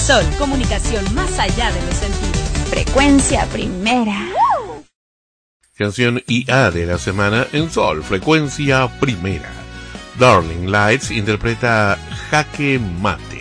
Sol, comunicación más allá de los sentidos. Frecuencia primera. Canción IA de la semana en Sol, frecuencia primera. Darling Lights interpreta Jaque Mate.